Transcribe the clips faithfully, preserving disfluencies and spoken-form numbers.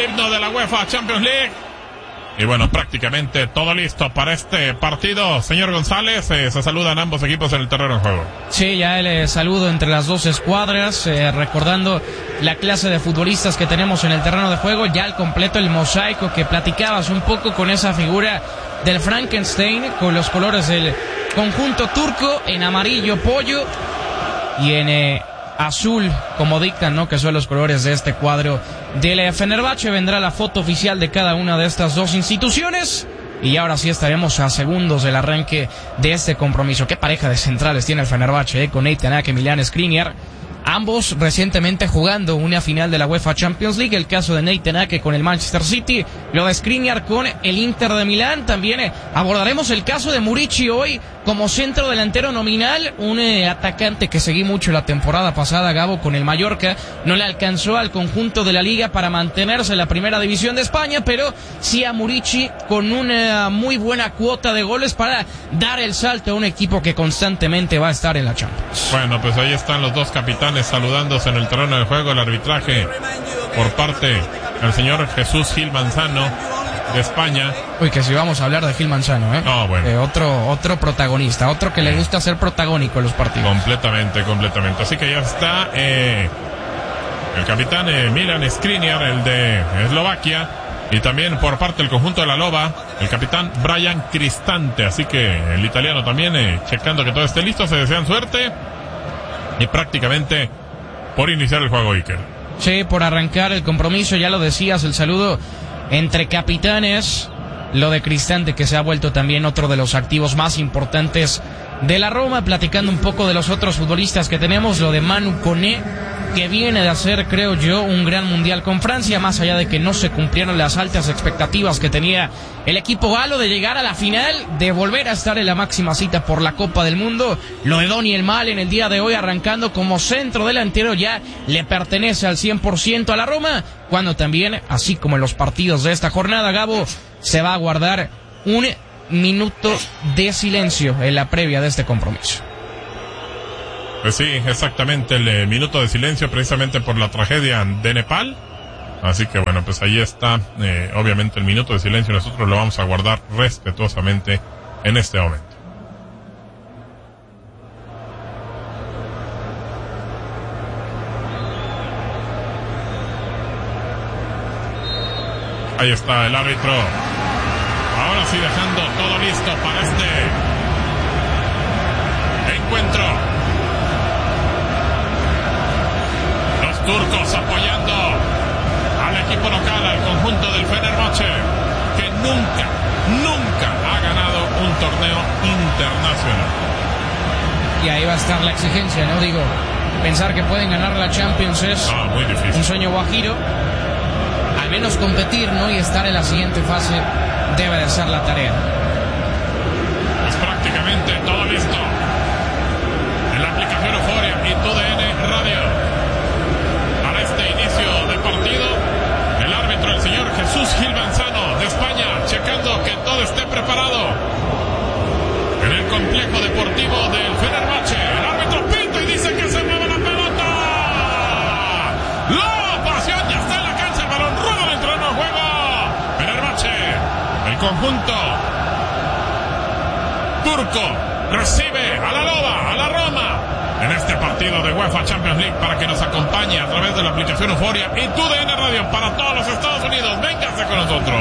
himno de la UEFA Champions League. Y bueno, prácticamente todo listo para este partido. Señor González, eh, se saludan ambos equipos en el terreno de juego. Sí, ya el eh, saludo entre las dos escuadras, eh, recordando la clase de futbolistas que tenemos en el terreno de juego, ya al completo el mosaico que platicabas un poco con esa figura del Frankenstein, con los colores del conjunto turco, en amarillo pollo y en eh, azul, como dictan, ¿no?, que son los colores de este cuadro del Fenerbahce. Vendrá la foto oficial de cada una de estas dos instituciones y ahora sí estaremos a segundos del arranque de este compromiso. Qué pareja de centrales tiene el Fenerbahce, ¿eh? Con Nathan Ake y Milan Skriniar, ambos recientemente jugando una final de la UEFA Champions League. El caso de Nathan Ake con el Manchester City, lo de Skriniar con el Inter de Milán. También eh, abordaremos el caso de Murici hoy como centro delantero nominal, un eh, atacante que seguí mucho la temporada pasada, Gabo, con el Mallorca. No le alcanzó al conjunto de la Liga para mantenerse en la primera división de España, pero sí a Murici con una muy buena cuota de goles para dar el salto a un equipo que constantemente va a estar en la Champions. Bueno, pues ahí están los dos capitanes saludándose en el terreno del juego. El arbitraje por parte del señor Jesús Gil Manzano de España. Uy, que si vamos a hablar de Gil Manzano, ¿eh? No, bueno. Eh, otro, otro protagonista, otro que le gusta ser protagónico en los partidos. Completamente, completamente. Así que ya está eh, el capitán eh, Milan Skriniar, el de Eslovaquia, y también por parte del conjunto de la Loba, el capitán Brian Cristante. Así que el italiano también eh, checando que todo esté listo. Se desean suerte y prácticamente por iniciar el juego, Iker. Sí, por arrancar el compromiso, ya lo decías, el saludo entre capitanes, lo de Cristante, que se ha vuelto también otro de los activos más importantes de la Roma. Platicando un poco de los otros futbolistas que tenemos, lo de Manu Koné, que viene de hacer, creo yo, un gran mundial con Francia, más allá de que no se cumplieron las altas expectativas que tenía el equipo galo de llegar a la final, de volver a estar en la máxima cita por la Copa del Mundo. Lo de Daniel Mal en el día de hoy, arrancando como centro delantero, ya le pertenece al cien por ciento a la Roma, cuando también, así como en los partidos de esta jornada, Gabo, se va a guardar un minuto de silencio en la previa de este compromiso. Pues sí, exactamente, el eh, minuto de silencio precisamente por la tragedia de Nepal. Así que bueno, pues ahí está, eh, obviamente el minuto de silencio nosotros lo vamos a guardar respetuosamente en este momento. Ahí está el árbitro. Ahora sí dejando todo listo para este encuentro. Los turcos apoyando al equipo local, al conjunto del Fenerbahce, que nunca, nunca ha ganado un torneo internacional. Y ahí va a estar la exigencia, ¿no? Digo, pensar que pueden ganar la Champions es ah, muy difícil. Un sueño guajiro. Al menos competir, ¿no? Y estar en la siguiente fase debe de ser la tarea. Pues prácticamente todo listo en la aplicación Euforia y T D N Radio para este inicio de partido. El árbitro, el señor Jesús Gil Manzano de España, checando que todo esté preparado en el complejo deportivo del Fenerbahce. El árbitro pita y dice que se mueve la pelota. La pasión ya está en la cancha, el balón rueda en el terreno de juego. Fenerbahce, el conjunto turco recibe a la Loba, a la Roma, en este partido de UEFA Champions League, para que nos acompañe a través de la aplicación Euforia y T D N Radio para todos los Estados Unidos. Vénganse con nosotros.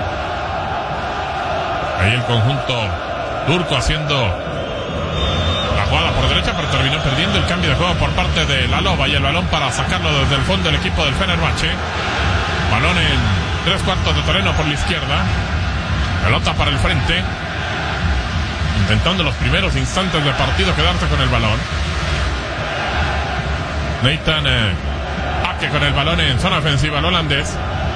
Ahí el conjunto turco haciendo la jugada por derecha, pero terminó perdiendo el cambio de juego por parte de la Loba, y el balón para sacarlo desde el fondo del equipo del Fenerbahce. Balón en tres cuartos de terreno por la izquierda, pelota para el frente, intentando los primeros instantes del partido quedarse con el balón. Nathan eh, Ake con el balón en zona ofensiva, el holandés.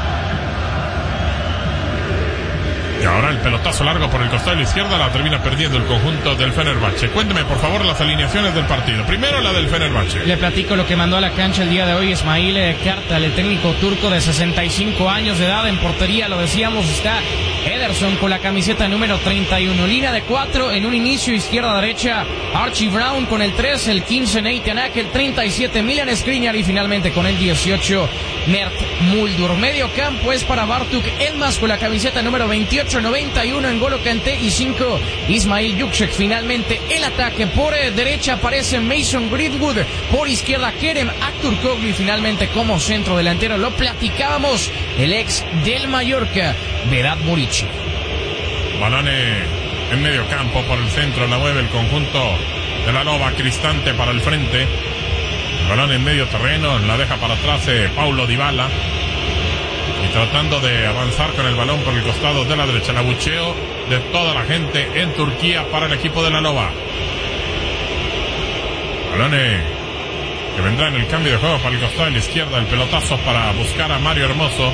Y ahora el pelotazo largo por el costado de la izquierda, la termina perdiendo el conjunto del Fenerbahce. Cuénteme por favor las alineaciones del partido. Primero la del Fenerbahce. Le platico lo que mandó a la cancha el día de hoy Ismail Kartal, el técnico turco de sesenta y cinco años de edad. En portería, lo decíamos, está Ederson con la camiseta número treinta y uno. Línea de cuatro en un inicio, izquierda-derecha. Archie Brown con el tres, el quince Nathan Ake, el treinta y siete Milan Skriniar y finalmente con el dieciocho Mert Muldur. Medio campo es para Bartuk Elmas con la camiseta número veintiocho, noventa y uno N'Golo Kanté y cinco Ismail Yukchek. Finalmente el ataque por eh, derecha aparece Mason Greenwood, por izquierda Kerem Aktürkoğlu y finalmente como centro delantero lo platicábamos el ex del Mallorca, Vedat Muriqi. Balón en medio campo por el centro, la mueve el conjunto de la Loba, Cristante para el frente. Balón en medio terreno, la deja para atrás eh, Paulo Dybala. Y tratando de avanzar con el balón por el costado de la derecha. El abucheo de toda la gente en Turquía para el equipo de la Loba. Balón eh, que vendrá en el cambio de juego para el costado de la izquierda. El pelotazo para buscar a Mario Hermoso.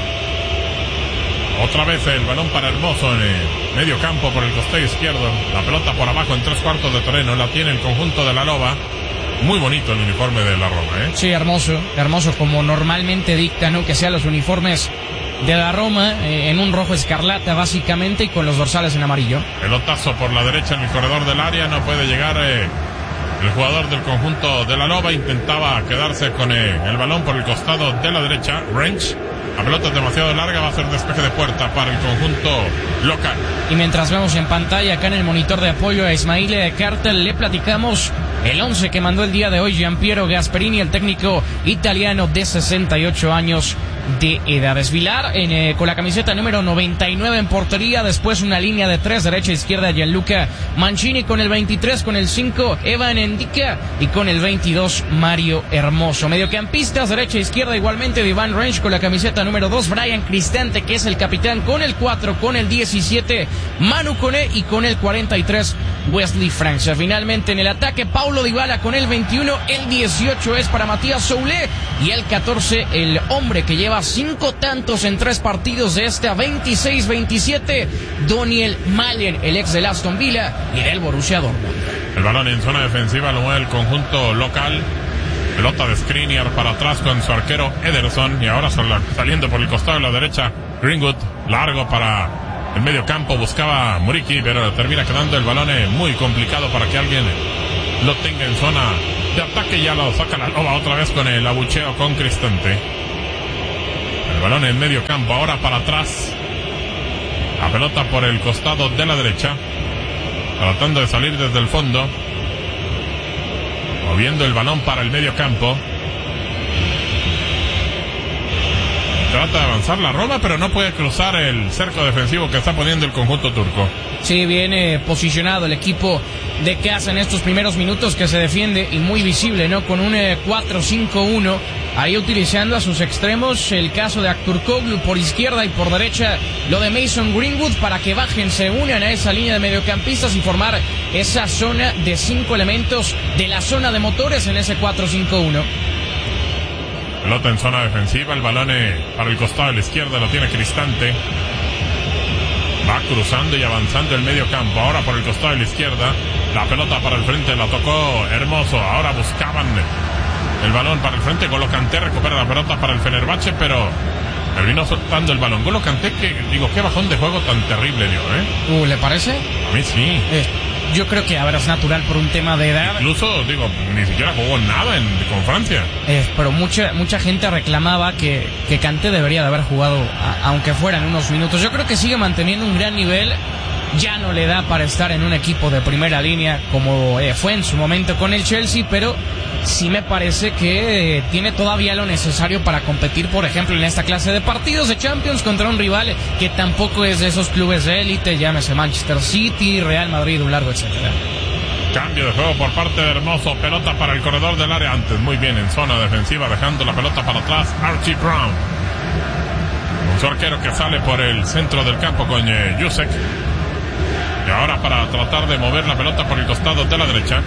Otra vez el balón para Hermoso en el medio campo por el costado izquierdo. La pelota por abajo en tres cuartos de terreno. La tiene el conjunto de la Loba. Muy bonito el uniforme de la Roma, ¿eh? Sí, hermoso. Hermoso como normalmente dicta, ¿no? Que sean los uniformes de la Roma eh, en un rojo escarlata básicamente y con los dorsales en amarillo. Pelotazo por la derecha en el corredor del área. No puede llegar eh, el jugador del conjunto de la Loba. Intentaba quedarse con eh, el balón por el costado de la derecha. Wrench. La pelota es demasiado larga, va a ser despeje de puerta para el conjunto local. Y mientras vemos en pantalla acá en el monitor de apoyo a Ismail Cartel, le platicamos el once que mandó el día de hoy Giampiero Gasperini, el técnico italiano de sesenta y ocho años de edad. Vilar en, eh, con la camiseta número noventa y nueve en portería, después una línea de tres, derecha, izquierda, Gianluca Mancini con el veintitrés, con el cinco, Evan Endika y con el veintidós, Mario Hermoso. Mediocampistas, derecha, izquierda, igualmente Ivan Wrench con la camiseta número dos, Brian Cristante, que es el capitán, con el cuatro, con el diecisiete, Manu Koné y con el cuarenta y tres, Wesley Francia. Finalmente en el ataque, Paulo Dybala con el veintiuno, el dieciocho es para Matías Soulé y el catorce, el hombre que lleva cinco tantos en tres partidos de este a veintiséis veintisiete, Daniel Malen, el ex del Aston Villa y del Borussia Dortmund. El balón en zona defensiva lo mueve el conjunto local. Pelota de Skriniar para atrás con su arquero Ederson y ahora saliendo por el costado de la derecha Greenwood, largo para el medio campo, buscaba Muriqi, pero termina quedando el balón muy complicado para que alguien lo tenga en zona de ataque. Ya lo saca la Loba otra vez con el abucheo con Cristante. El balón en medio campo, ahora para atrás. La pelota por el costado de la derecha, tratando de salir desde el fondo, moviendo el balón para el medio campo. Trata de avanzar la Roma, pero no puede cruzar el cerco defensivo que está poniendo el conjunto turco. Sí, viene posicionado el equipo de casa en estos primeros minutos, que se defiende y muy visible, ¿no? Con un eh, cuatro cinco uno, ahí utilizando a sus extremos, el caso de Aktürkoğlu por izquierda y por derecha lo de Mason Greenwood, para que bajen, se unan a esa línea de mediocampistas y formar esa zona de cinco elementos de la zona de motores en ese cuatro cinco uno. Pelota en zona defensiva, el balón para el costado de la izquierda lo tiene Cristante. Va cruzando y avanzando el medio campo, ahora por el costado de la izquierda. La pelota para el frente, la tocó Hermoso, ahora buscaban el balón para el frente. N'Golo Kanté recupera la pelota para el Fenerbahce, pero terminó soltando el balón. N'Golo Kanté, que digo, qué bajón de juego tan terrible dio, ¿eh? Uh, ¿le parece? A mí sí. Eh. Yo creo que ahora es natural por un tema de edad. Incluso, digo, ni siquiera jugó nada en, con Francia. Eh, pero mucha mucha gente reclamaba que, que Kanté debería de haber jugado, a, aunque fueran unos minutos. Yo creo que sigue manteniendo un gran nivel. Ya no le da para estar en un equipo de primera línea como eh, fue en su momento con el Chelsea, pero sí me parece que eh, tiene todavía lo necesario para competir, por ejemplo, en esta clase de partidos de Champions contra un rival que tampoco es de esos clubes de élite, llámese Manchester City, Real Madrid, un largo etcétera. Cambio de juego por parte de Hermoso, pelota para el corredor del área antes, muy bien en zona defensiva, dejando la pelota para atrás Archie Brown, un su arquero que sale por el centro del campo con eh, Yusek. Y ahora para tratar de mover la pelota por el costado de la derecha.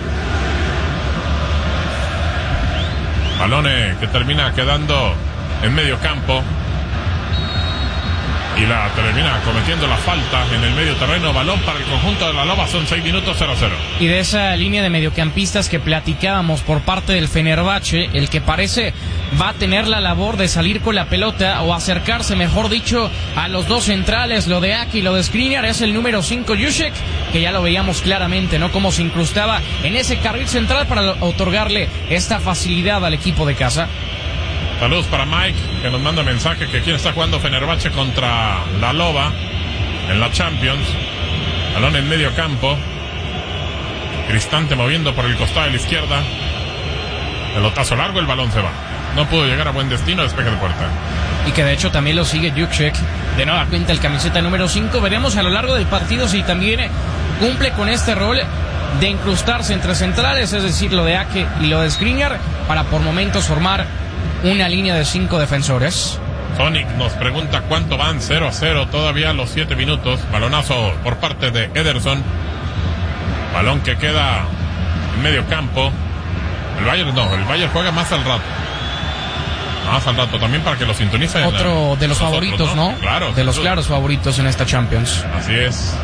Balón que termina quedando en medio campo. y la termina cometiendo la falta en el medio terreno. Balón para el conjunto de la Loba, son seis minutos, cero cero. Y de esa línea de mediocampistas que platicábamos por parte del Fenerbahce, el que parece va a tener la labor de salir con la pelota o acercarse, mejor dicho, a los dos centrales, lo de Aki y lo de Skriniar, es el número cinco, Jušek, que ya lo veíamos claramente, ¿no? Cómo se incrustaba en ese carril central para otorgarle esta facilidad al equipo de casa. Saludos para Mike, que nos manda mensaje que quien está jugando Fenerbahce contra la Loba en la Champions. Balón en medio campo. Cristante moviendo por el costado de la izquierda. Pelotazo largo, el balón se va. No pudo llegar a buen destino, despeje de puerta. Y que de hecho también lo sigue Jušek. De nueva cuenta el camiseta número cinco. Veremos a lo largo del partido si también cumple con este rol de incrustarse entre centrales, es decir, lo de Ake y lo de Skriniar, para por momentos formar una línea de cinco defensores. Sonic nos pregunta cuánto van, cero a cero, todavía los siete minutos. Balonazo por parte de Ederson. Balón que queda en medio campo. El Bayern no, el Bayern juega más al rato. Más al rato también para que lo sintonicen. Otro de los favoritos, otros, ¿no? ¿no? Claro. De los claros favoritos en esta Champions. Así es.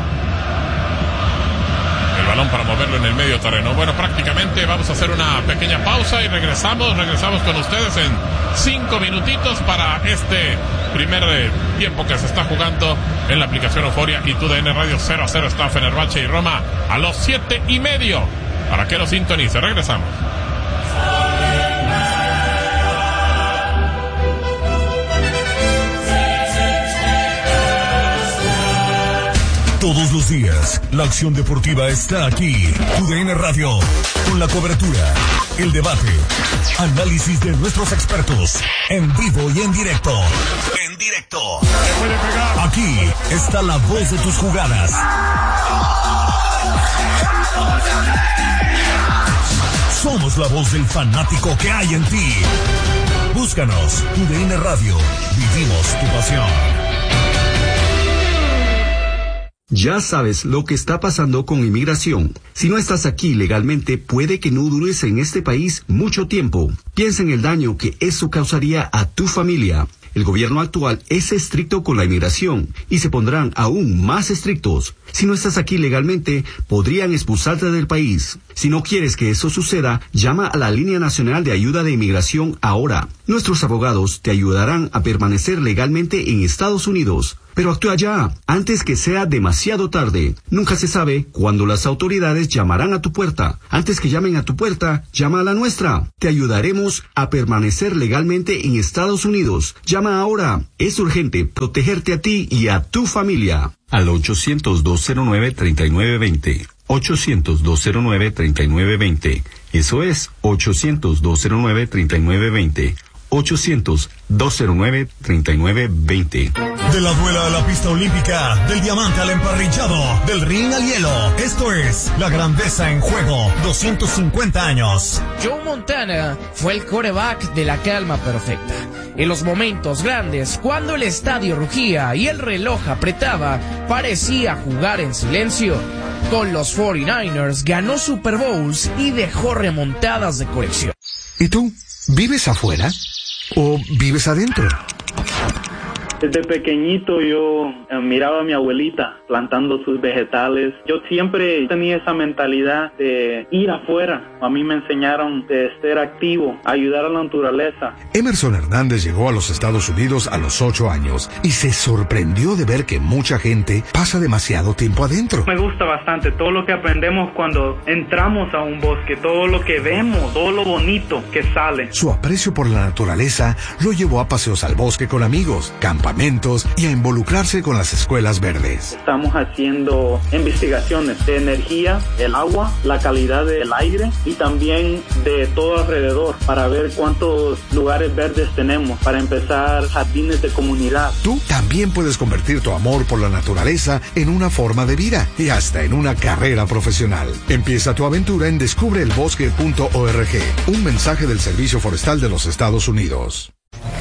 El balón para moverlo en el medio terreno. Bueno, prácticamente vamos a hacer una pequeña pausa y regresamos, regresamos con ustedes en cinco minutitos para este primer eh, tiempo que se está jugando en la aplicación Euforia y T D N Radio. Cero a cero está Fenerbahce y Roma a los siete y medio para que lo sintonice. Regresamos. Todos los días, la acción deportiva está aquí. T D N Radio, con la cobertura, el debate, análisis de nuestros expertos, en vivo y en directo. En directo. Aquí está la voz de tus jugadas. Somos la voz del fanático que hay en ti. Búscanos, T D N Radio. Vivimos tu pasión. Ya sabes lo que está pasando con inmigración. Si no estás aquí legalmente, puede que no dures en este país mucho tiempo. Piensa en el daño que eso causaría a tu familia. El gobierno actual es estricto con la inmigración y se pondrán aún más estrictos. Si no estás aquí legalmente, podrían expulsarte del país. Si no quieres que eso suceda, llama a la Línea Nacional de Ayuda de Inmigración ahora. Nuestros abogados te ayudarán a permanecer legalmente en Estados Unidos. Pero actúa ya, antes que sea demasiado tarde. Nunca se sabe cuándo las autoridades llamarán a tu puerta. Antes que llamen a tu puerta, llama a la nuestra. Te ayudaremos a permanecer legalmente en Estados Unidos. Llama ahora. Es urgente protegerte a ti y a tu familia. Al ochocientos, dos cero nueve, treinta y nueve veinte. ochocientos, dos cero nueve, treinta y nueve veinte. Eso es ochocientos, dos cero nueve, treinta y nueve veinte. ochocientos, dos cero nueve, treinta y nueve veinte. De la duela a la pista olímpica, del diamante al emparrillado, del ring al hielo. Esto es La Grandeza en Juego, doscientos cincuenta años. Joe Montana fue el quarterback de la calma perfecta. En los momentos grandes, cuando el estadio rugía y el reloj apretaba, parecía jugar en silencio. Con los cuarenta y nueve ers ganó Super Bowls y dejó remontadas de colección. ¿Y tú? ¿Vives afuera o vives adentro? Desde pequeñito yo eh, miraba a mi abuelita plantando sus vegetales. Yo siempre tenía esa mentalidad de ir afuera. A mí me enseñaron de ser activo, ayudar a la naturaleza. Emerson Hernández llegó a los Estados Unidos a los ocho años y se sorprendió de ver que mucha gente pasa demasiado tiempo adentro. Me gusta bastante todo lo que aprendemos cuando entramos a un bosque, todo lo que vemos, todo lo bonito que sale. Su aprecio por la naturaleza lo llevó a paseos al bosque con amigos, campamentos y a involucrarse con las escuelas verdes. Estamos haciendo investigaciones de energía, el agua, la calidad del aire y también de todo alrededor para ver cuántos lugares verdes tenemos, para empezar jardines de comunidad. Tú también puedes convertir tu amor por la naturaleza en una forma de vida y hasta en una carrera profesional. Empieza tu aventura en descubre el bosque punto org. Un mensaje del Servicio Forestal de los Estados Unidos.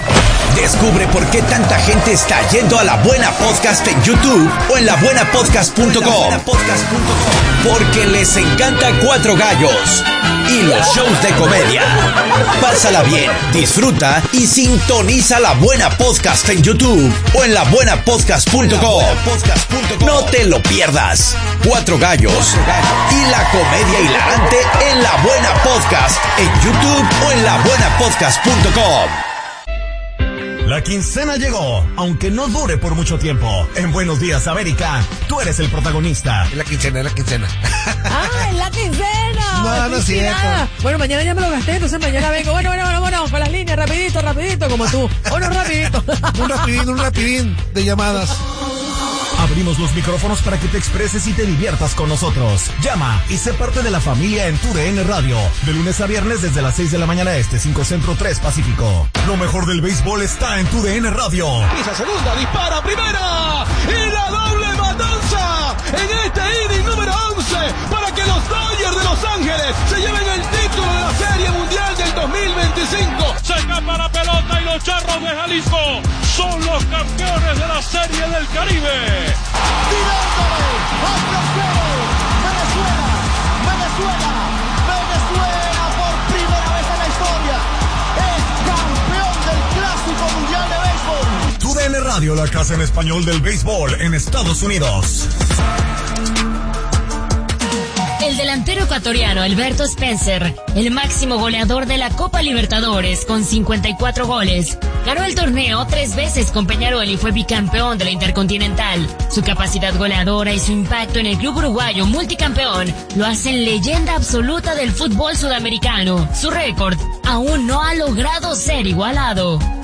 Descubre por qué tanta gente está yendo a La Buena Podcast en YouTube o en la buena podcast punto com. Porque les encanta Cuatro Gallos y los shows de comedia. Pásala bien, disfruta y sintoniza La Buena Podcast en YouTube o en la buena podcast punto com. No te lo pierdas. Cuatro Gallos y la comedia hilarante en La Buena Podcast en YouTube o en la buena podcast punto com. La quincena llegó, aunque no dure por mucho tiempo. En Buenos Días, América, tú eres el protagonista. Es la quincena, es la quincena. ¡Ah, es la quincena! No, no es cierto. Bueno, mañana ya me lo gasté, entonces mañana vengo. Bueno, bueno, bueno, bueno, para las líneas, rapidito, rapidito, como tú. Bueno, rapidito. Un rapidín, un rapidín de llamadas. Abrimos los micrófonos para que te expreses y te diviertas con nosotros. Llama y sé parte de la familia en tu D N Radio. De lunes a viernes desde las seis de la mañana este, cinco Centro, tres Pacífico. Lo mejor del béisbol está en tu D N Radio. Pisa segunda, dispara primera. Y la doble matanza en este inning número once para que los Dodgers de Los Ángeles se lleven el título de la Serie Mundial del dos mil veinticinco. Se escapa la pelota y los Charros de Jalisco son los campeones de la Serie del Caribe. Tirándole al trasero. Venezuela, Venezuela, Venezuela por primera vez en la historia es campeón del Clásico Mundial de Béisbol. Tu D N Radio, la casa en español del béisbol en Estados Unidos. El delantero ecuatoriano Alberto Spencer, el máximo goleador de la Copa Libertadores con cincuenta y cuatro goles, ganó el torneo tres veces con Peñarol y fue bicampeón de la Intercontinental. Su capacidad goleadora y su impacto en el club uruguayo multicampeón lo hacen leyenda absoluta del fútbol sudamericano. Su récord aún no ha logrado ser igualado.